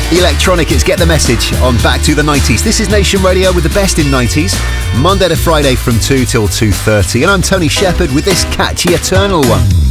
Electronic, it's Get the Message on Back to the 90s. This is Nation Radio with the best in 90s, Monday to Friday from 2 till 2:30. And I'm Tony Shepherd with this catchy Eternal one.